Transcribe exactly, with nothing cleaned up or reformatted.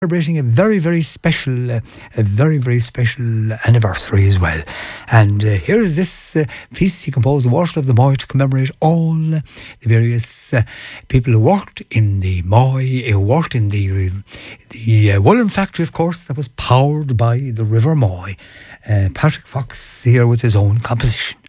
celebrating a very, very special, uh, a very, very special anniversary as well. And uh, here is this uh, piece he composed, The Waters of the Moy, to commemorate all uh, the various uh, people who worked in the Moy, who worked in the, the uh, woolen factory, of course, that was powered by the River Moy. Uh, Patrick Fox here with his own composition.